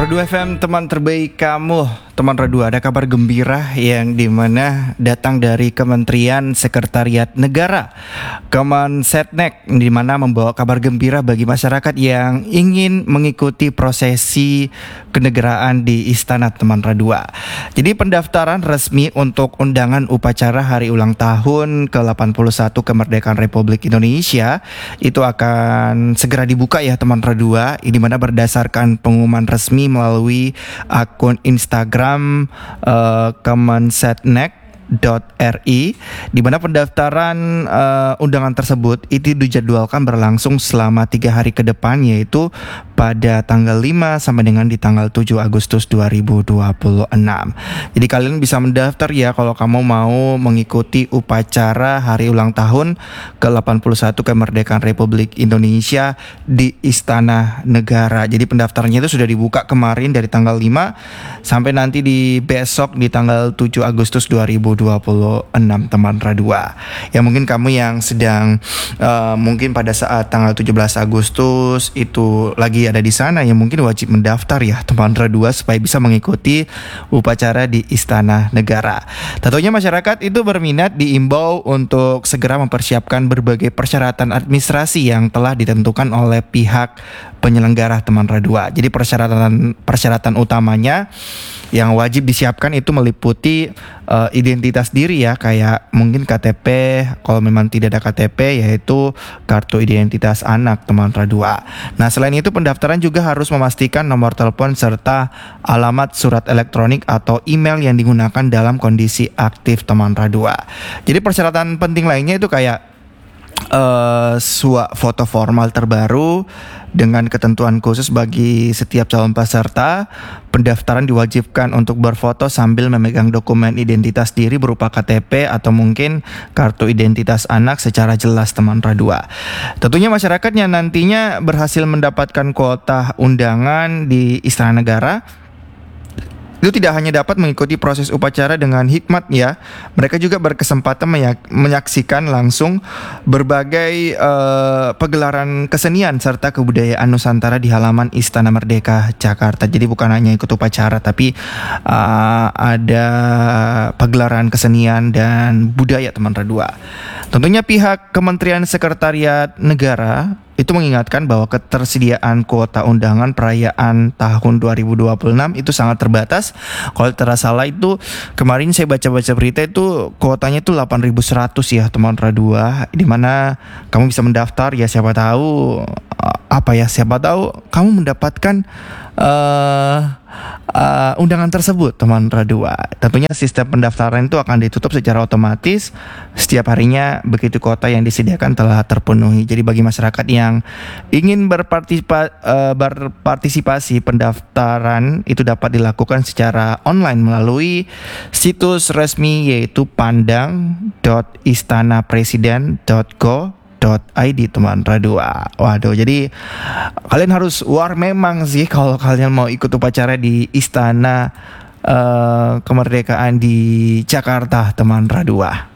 Radu FM, teman terbaik kamu. Teman Radu, ada kabar gembira yang dimana datang dari Kementerian Sekretariat Negara Kemensetnek, dimana membawa kabar gembira bagi masyarakat yang ingin mengikuti prosesi kenegaraan di Istana Teman Radu. Jadi pendaftaran resmi untuk undangan upacara hari ulang tahun ke-81 kemerdekaan Republik Indonesia itu akan segera dibuka ya teman Radu, di mana berdasarkan pengumuman resmi melalui akun Instagram Kemensetnek.ri, di mana pendaftaran undangan tersebut itu dijadwalkan berlangsung selama 3 hari ke depan, yaitu pada tanggal 5 sampai dengan di tanggal 7 Agustus 2026. Jadi kalian bisa mendaftar ya kalau kamu mau mengikuti upacara hari ulang tahun ke-81 kemerdekaan Republik Indonesia di Istana Negara. Jadi pendaftarannya itu sudah dibuka kemarin dari tanggal 5 sampai nanti di besok di tanggal 7 Agustus 2026 teman Radua. Ya mungkin kamu yang sedang mungkin pada saat tanggal 17 Agustus itu lagi ada di sana, ya mungkin wajib mendaftar ya teman Radua supaya bisa mengikuti upacara di Istana Negara. Tentunya masyarakat itu berminat diimbau untuk segera mempersiapkan berbagai persyaratan administrasi yang telah ditentukan oleh pihak penyelenggara teman Radua. Jadi persyaratan utamanya yang wajib disiapkan itu meliputi identitas diri ya, kayak mungkin KTP, kalau memang tidak ada KTP yaitu kartu identitas anak teman Radua. Nah selain itu pendaftaran juga harus memastikan nomor telepon serta alamat surat elektronik atau email yang digunakan dalam kondisi aktif teman Radua. Jadi persyaratan penting lainnya itu kayak foto formal terbaru dengan ketentuan khusus bagi setiap calon peserta. Pendaftaran diwajibkan untuk berfoto sambil memegang dokumen identitas diri berupa KTP atau mungkin kartu identitas anak secara jelas teman Radua. Tentunya masyarakat yang nantinya berhasil mendapatkan kuota undangan di Istana Negara itu tidak hanya dapat mengikuti proses upacara dengan hikmat ya, mereka juga berkesempatan menyaksikan langsung berbagai pegelaran kesenian serta kebudayaan Nusantara di halaman Istana Merdeka Jakarta. Jadi bukan hanya ikut upacara, tapi ada pegelaran kesenian dan budaya teman Radua. Tentunya pihak Kementerian Sekretariat Negara itu mengingatkan bahwa ketersediaan kuota undangan perayaan tahun 2026 itu sangat terbatas. Kalau tidak salah itu kemarin saya baca-baca berita itu kuotanya itu 8.100 ya teman Radua, di mana kamu bisa mendaftar ya, siapa tahu kamu mendapatkan undangan tersebut teman Radua. Tentunya sistem pendaftaran itu akan ditutup secara otomatis setiap harinya begitu kuota yang disediakan telah terpenuhi. Jadi bagi masyarakat yang ingin berpartisipasi, pendaftaran itu dapat dilakukan secara online melalui situs resmi yaitu pandang.istanapresiden.go.id teman Radua. Waduh, jadi kalian harus memang sih kalau kalian mau ikut upacara di Istana Kemerdekaan di Jakarta teman Radua.